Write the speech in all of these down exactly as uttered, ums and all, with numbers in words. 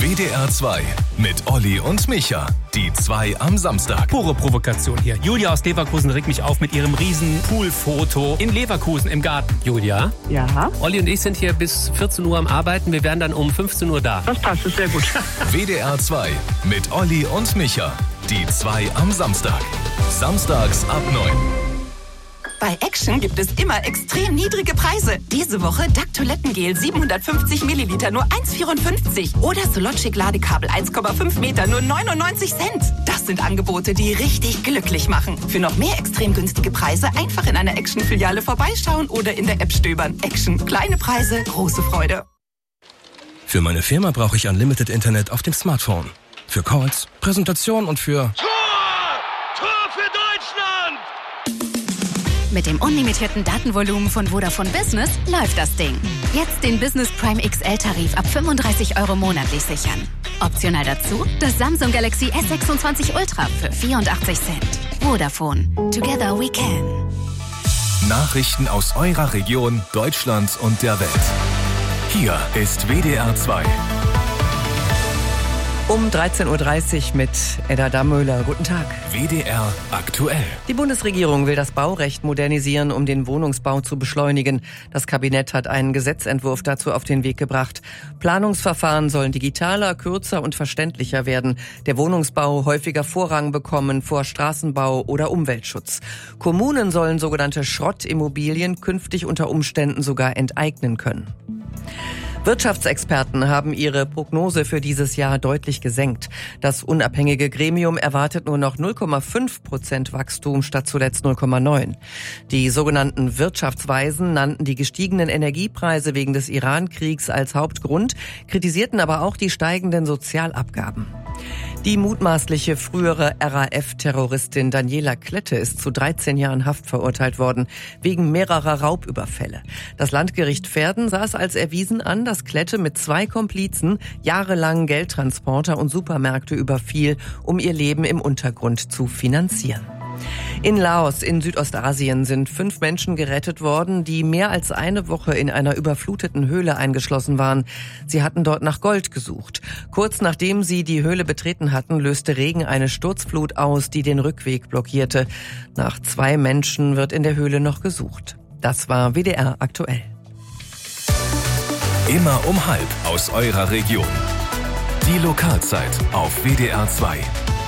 W D R zwei mit Olli und Micha. Die zwei am Samstag. Pure Provokation hier. Julia aus Leverkusen regt mich auf mit ihrem riesen Poolfoto in Leverkusen im Garten. Julia? Ja? Olli und ich sind hier bis vierzehn Uhr am Arbeiten. Wir wären dann um fünfzehn Uhr da. Das passt, ist sehr gut. W D R zwei mit Olli und Micha. Die zwei am Samstag. Samstags ab neun. Bei Action gibt es immer extrem niedrige Preise. Diese Woche D A C Toilettengel siebenhundertfünfzig Milliliter nur eins Komma vierundfünfzig. Oder Sologic Ladekabel eins Komma fünf Meter nur neunundneunzig Cent. Das sind Angebote, die richtig glücklich machen. Für noch mehr extrem günstige Preise einfach in einer Action-Filiale vorbeischauen oder in der App stöbern. Action. Kleine Preise, große Freude. Für meine Firma brauche ich Unlimited Internet auf dem Smartphone. Für Calls, Präsentation und für... Mit dem unlimitierten Datenvolumen von Vodafone Business läuft das Ding. Jetzt den Business Prime X L-Tarif ab fünfunddreißig Euro monatlich sichern. Optional dazu das Samsung Galaxy S sechsundzwanzig Ultra für vierundachtzig Cent. Vodafone. Together we can. Nachrichten aus eurer Region, Deutschland und der Welt. Hier ist W D R zwei. Um dreizehn Uhr dreißig mit Edda Dammöhler. Guten Tag. W D R aktuell. Die Bundesregierung will das Baurecht modernisieren, um den Wohnungsbau zu beschleunigen. Das Kabinett hat einen Gesetzentwurf dazu auf den Weg gebracht. Planungsverfahren sollen digitaler, kürzer und verständlicher werden. Der Wohnungsbau häufiger Vorrang bekommen vor Straßenbau oder Umweltschutz. Kommunen sollen sogenannte Schrottimmobilien künftig unter Umständen sogar enteignen können. Wirtschaftsexperten haben ihre Prognose für dieses Jahr deutlich gesenkt. Das unabhängige Gremium erwartet nur noch null Komma fünf Prozent Wachstum statt zuletzt null Komma neun. Die sogenannten Wirtschaftsweisen nannten die gestiegenen Energiepreise wegen des Iran-Kriegs als Hauptgrund, kritisierten aber auch die steigenden Sozialabgaben. Die mutmaßliche frühere R A F-Terroristin Daniela Klette ist zu dreizehn Jahren Haft verurteilt worden, wegen mehrerer Raubüberfälle. Das Landgericht Verden sah es als erwiesen an, dass Klette mit zwei Komplizen jahrelang Geldtransporter und Supermärkte überfiel, um ihr Leben im Untergrund zu finanzieren. In Laos in Südostasien sind fünf Menschen gerettet worden, die mehr als eine Woche in einer überfluteten Höhle eingeschlossen waren. Sie hatten dort nach Gold gesucht. Kurz nachdem sie die Höhle betreten hatten, löste Regen eine Sturzflut aus, die den Rückweg blockierte. Nach zwei Menschen wird in der Höhle noch gesucht. Das war W D R aktuell. Immer um halb aus eurer Region. Die Lokalzeit auf W D R zwei.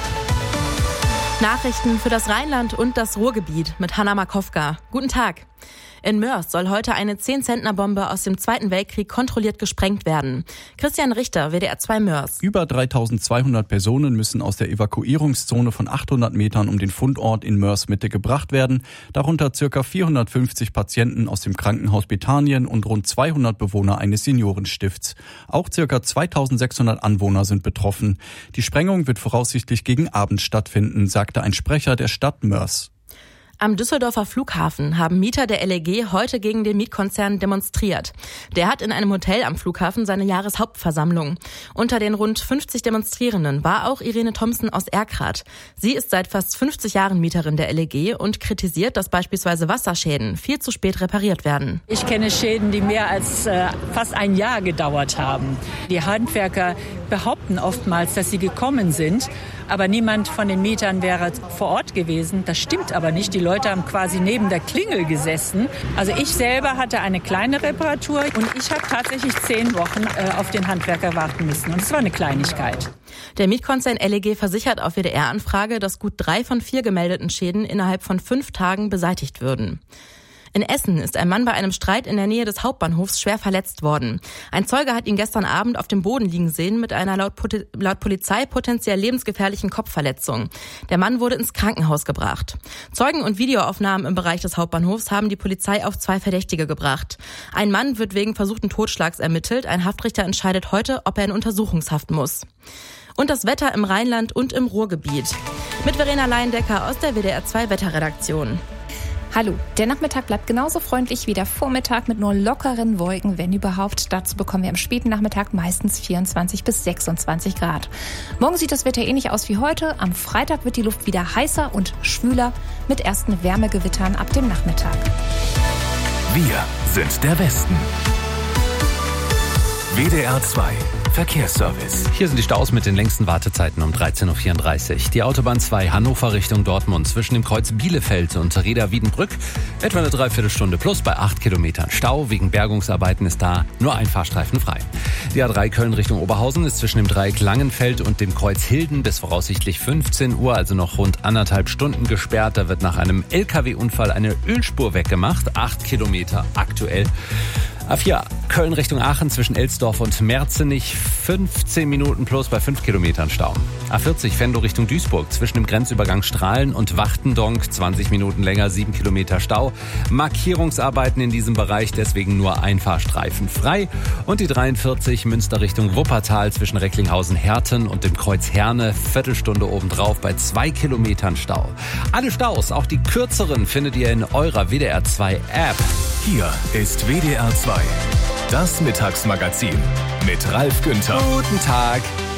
Nachrichten für das Rheinland und das Ruhrgebiet mit Hanna Markowka. Guten Tag. In Mörs soll heute eine zehn-Zentner-Bombe aus dem Zweiten Weltkrieg kontrolliert gesprengt werden. Christian Richter, W D R zwei Mörs. Über dreitausendzweihundert Personen müssen aus der Evakuierungszone von achthundert Metern um den Fundort in Mörs-Mitte gebracht werden. Darunter ca. vierhundertfünfzig Patienten aus dem Krankenhaus Bethanien und rund zweihundert Bewohner eines Seniorenstifts. Auch ca. zweitausendsechshundert Anwohner sind betroffen. Die Sprengung wird voraussichtlich gegen Abend stattfinden, sagte ein Sprecher der Stadt Mörs. Am Düsseldorfer Flughafen haben Mieter der L E G heute gegen den Mietkonzern demonstriert. Der hat in einem Hotel am Flughafen seine Jahreshauptversammlung. Unter den rund fünfzig Demonstrierenden war auch Irene Thompson aus Erkrath. Sie ist seit fast fünfzig Jahren Mieterin der L E G und kritisiert, dass beispielsweise Wasserschäden viel zu spät repariert werden. Ich kenne Schäden, die mehr als äh, fast ein Jahr gedauert haben. Die Handwerker behaupten oftmals, dass sie gekommen sind, aber niemand von den Mietern wäre vor Ort gewesen. Das stimmt aber nicht. Die Leute haben quasi neben der Klingel gesessen. Also ich selber hatte eine kleine Reparatur und ich habe tatsächlich zehn Wochen äh, auf den Handwerker warten müssen. Und es war eine Kleinigkeit. Der Mietkonzern L E G versichert auf W D R-Anfrage, dass gut drei von vier gemeldeten Schäden innerhalb von fünf Tagen beseitigt würden. In Essen ist ein Mann bei einem Streit in der Nähe des Hauptbahnhofs schwer verletzt worden. Ein Zeuge hat ihn gestern Abend auf dem Boden liegen sehen mit einer laut, laut Polizei potenziell lebensgefährlichen Kopfverletzung. Der Mann wurde ins Krankenhaus gebracht. Zeugen und Videoaufnahmen im Bereich des Hauptbahnhofs haben die Polizei auf zwei Verdächtige gebracht. Ein Mann wird wegen versuchten Totschlags ermittelt. Ein Haftrichter entscheidet heute, ob er in Untersuchungshaft muss. Und das Wetter im Rheinland und im Ruhrgebiet. Mit Verena Leindecker aus der W D R zwei Wetterredaktion. Hallo, der Nachmittag bleibt genauso freundlich wie der Vormittag mit nur lockeren Wolken, wenn überhaupt. Dazu bekommen wir am späten Nachmittag meistens vierundzwanzig bis sechsundzwanzig Grad. Morgen sieht das Wetter ähnlich aus wie heute. Am Freitag wird die Luft wieder heißer und schwüler mit ersten Wärmegewittern ab dem Nachmittag. Wir sind der Westen. W D R zwei Verkehrsservice. Hier sind die Staus mit den längsten Wartezeiten um dreizehn Uhr vierunddreißig. Die Autobahn zwei Hannover Richtung Dortmund zwischen dem Kreuz Bielefeld und Reda-Wiedenbrück. Etwa eine Dreiviertelstunde plus bei acht Kilometern Stau. Wegen Bergungsarbeiten ist da nur ein Fahrstreifen frei. Die A drei Köln Richtung Oberhausen ist zwischen dem Dreieck Langenfeld und dem Kreuz Hilden bis voraussichtlich fünfzehn Uhr, also noch rund anderthalb Stunden gesperrt. Da wird nach einem L K W-Unfall eine Ölspur weggemacht. Acht Kilometer aktuell. A vier Köln Richtung Aachen zwischen Elsdorf und Merzenich, fünfzehn Minuten plus bei fünf Kilometern Stau. A vierzig Venlo Richtung Duisburg zwischen dem Grenzübergang Strahlen und Wachtendonk, zwanzig Minuten länger, sieben Kilometer Stau. Markierungsarbeiten in diesem Bereich, deswegen nur ein Fahrstreifen frei. Und die dreiundvierzig Münster Richtung Wuppertal zwischen Recklinghausen-Herten und dem Kreuz Herne, Viertelstunde obendrauf bei zwei Kilometern Stau. Alle Staus, auch die kürzeren, findet ihr in eurer W D R zwei App. Hier ist W D R zwei, das Mittagsmagazin mit Ralf Günther. Guten Tag.